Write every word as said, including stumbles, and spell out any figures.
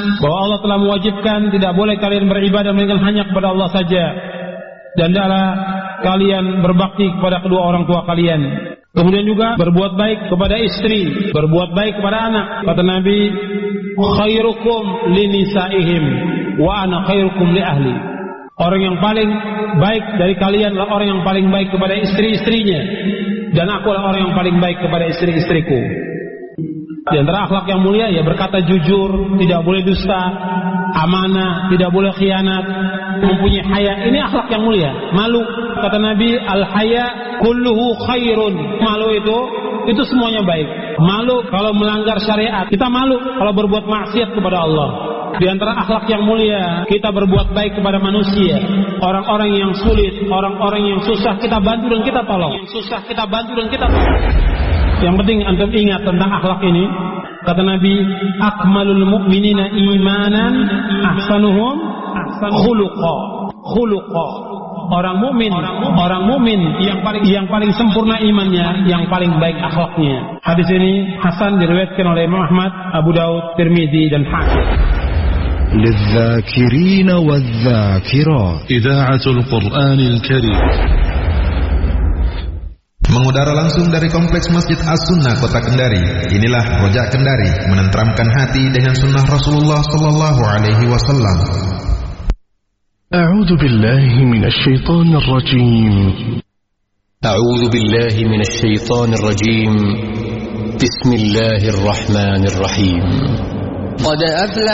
bahwa Allah telah mewajibkan tidak boleh kalian beribadah melainkan hanya kepada Allah saja, dan hendaklah kalian berbakti kepada kedua orang tua kalian. Kemudian juga berbuat baik kepada istri, berbuat baik kepada anak. Kata Nabi, khairukum linisaihim wa ana khairukum li ahli. Orang yang paling baik dari kalian adalah orang yang paling baik kepada istri-istrinya, dan aku adalah orang yang paling baik kepada istri-istriku. Di antara akhlak yang mulia ya berkata jujur, tidak boleh dusta, amanah, tidak boleh khianat, mempunyai haya. Ini akhlak yang mulia. Malu, kata Nabi, al-haya kulluhu khairun. Malu itu itu semuanya baik. Malu kalau melanggar syariat, kita malu kalau berbuat maksiat kepada Allah. Di antara akhlak yang mulia, kita berbuat baik kepada manusia. Orang-orang yang sulit, orang-orang yang susah kita bantu dan kita tolong. Yang susah kita bantu dan kita tolong. Yang penting antum ingat tentang akhlak ini. Kata Nabi, akmalul mu'minina imanan ahsanuhum khuluqa. Khuluqa. Orang mukmin, orang mukmin yang paling yang paling sempurna imannya, yang paling baik akhlaknya. Hadis ini hasan diriwayatkan oleh Imam Ahmad, Abu Daud, Tirmidzi dan Hakim. للذاكرين والذاكرات إذاعة القرآن الكريم. Mengudara langsung dari Kompleks Masjid As-Sunnah Kota Kendari. Inilah Rojak Kendari, menenteramkan hati dengan sunnah Rasulullah sallallahu alaihi wasallam. أعوذ بالله من الشيطان الرجيم أعوذ بالله من الشيطان الرجيم بسم الله الرحمن الرحيم قد أفلح